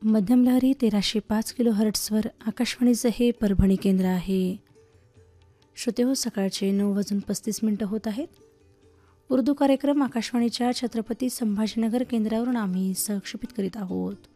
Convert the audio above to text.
मध्यम लहरी 1305 किलोहर्ट्झवर आकाशवाणीचं हे परभणी केंद्र आहे. श्रोतेहो, सकाळचे 9:35 होत आहेत. उर्दू कार्यक्रम आकाशवाणीच्या छत्रपती संभाजीनगर केंद्रावरून आम्ही सहक्षेपित करीत आहोत.